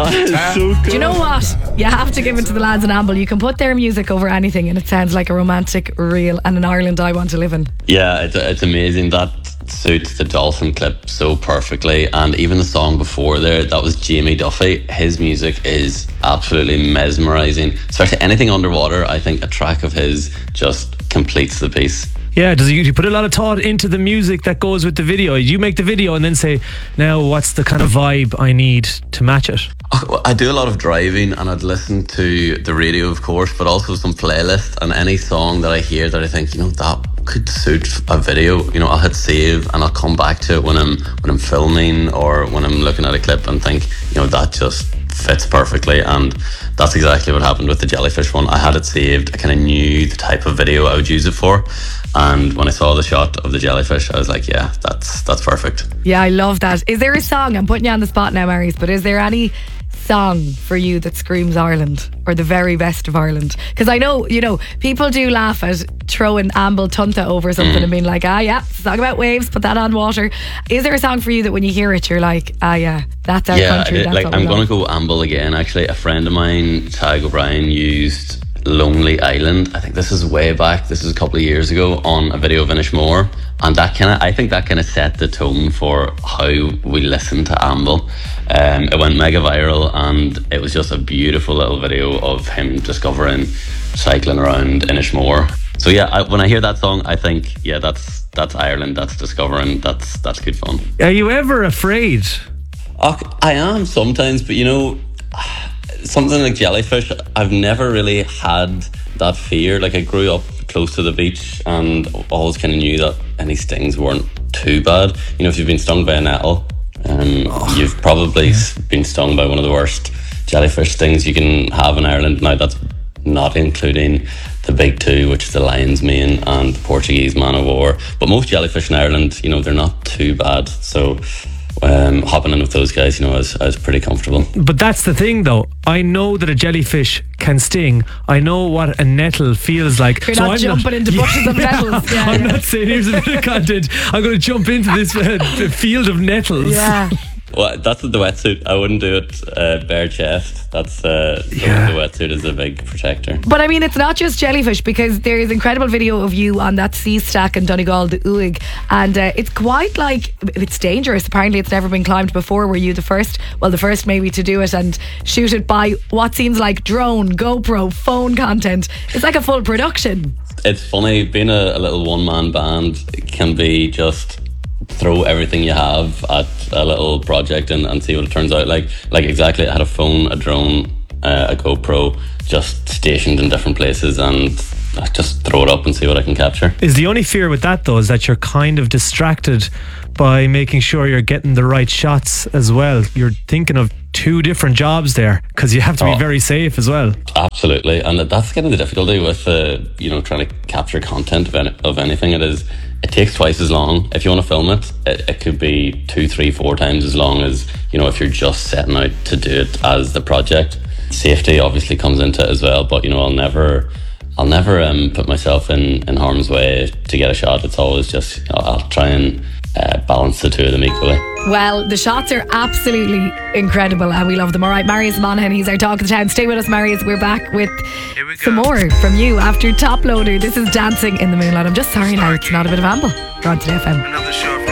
It's so good. Do you know what? You have to give it to the lads in Amble. You can put their music over anything and it sounds like a romantic reel and an Ireland I want to live in. Yeah, it's amazing. That suits the dolphin clip so perfectly. And even the song before there, that was Jamie Duffy. His music is absolutely mesmerising. Especially anything underwater, I think a track of his just completes the piece. Yeah, do you put a lot of thought into the music that goes with the video? You make the video and then say, now what's the kind of vibe I need to match it? I do a lot of driving and I'd listen to the radio, of course, but also some playlists, and any song that I hear that I think, that could suit a video, I'll hit save and I'll come back to it when I'm filming or when I'm looking at a clip and think, that just fits perfectly. And that's exactly what happened with the jellyfish one. I had it saved. I kind of knew the type of video I would use it for. And when I saw the shot of the jellyfish, I was like, yeah, that's perfect. Yeah, I love that. Is there a song, I'm putting you on the spot now, Marius, but is there any song for you that screams Ireland or the very best of Ireland? Because I know, people do laugh at throwing Amble Tunta over something and being like, yeah, song about waves, put that on water. Is there a song for you that when you hear it, you're like, yeah, that's our country. That's I'm going to go Amble again, actually. A friend of mine, Tag O'Brien, used Lonely Island. I think this is way back. This is a couple of years ago on a video of Inishmore. And I think that kind of set the tone for how we listen to Amble. It went mega viral and it was just a beautiful little video of him discovering cycling around Inishmore. So yeah, when I hear that song, I think, yeah, that's Ireland, that's discovering, that's good fun. Are you ever afraid? I am sometimes, but something like jellyfish, I've never really had that fear. Like, I grew up close to the beach and always kind of knew that any stings weren't too bad. If you've been stung by a nettle, you've probably been stung by one of the worst jellyfish stings you can have in Ireland. Now, that's not including the big two, which is the lion's mane and the Portuguese man o' war. But most jellyfish in Ireland, they're not too bad. So hopping in with those guys, I was pretty comfortable. But that's the thing, though. I know that a jellyfish can sting. I know what a nettle feels like. You're not jumping into bushes of nettles. Yeah, I'm not saying here's a bit of content. I'm going to jump into this field of nettles. Yeah. Well, that's with the wetsuit. I wouldn't do it bare chest. That's the wetsuit is a big protector. But I mean, it's not just jellyfish, because there is incredible video of you on that sea stack in Donegal, the Uig, and it's quite like, it's dangerous. Apparently it's never been climbed before. Were you the first maybe to do it and shoot it by what seems like drone, GoPro, phone content? It's like a full production. It's funny, being a little one-man band can be just throw everything you have at a little project and see what it turns out like exactly. I had a phone, a drone, a GoPro just stationed in different places, and I just throw it up and see what I can capture. Is the only fear with that, though, is that you're kind of distracted by making sure you're getting the right shots as well? You're thinking of two different jobs there, because you have to be very safe as well. Absolutely. And that's kind of the difficulty with trying to capture content of anything. It takes twice as long. If you want to film it could be 2, 3, 4 times as long as if you're just setting out to do it as the project. Safety obviously comes into it as well, but I'll never put myself in harm's way to get a shot. It's always just I'll try and balance the two of them equally. Well, the shots are absolutely incredible and we love them. Alright, Marius Monaghan, he's our talk of the town. Stay with us, Marius. We're back with some more from you after Top Loader. This is Dancing in the Moonlight. I'm just sorry now it's not a bit of Amble. You're on Today FM.